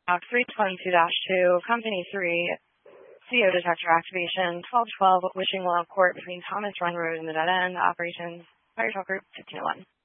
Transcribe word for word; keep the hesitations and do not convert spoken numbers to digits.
Dock three twenty-two dash two, Company three, C O detector activation, twelve twelve Wishing Well Court between Thomas Run Road and the Dead End, operations, Fire Truck Group fifteen oh one.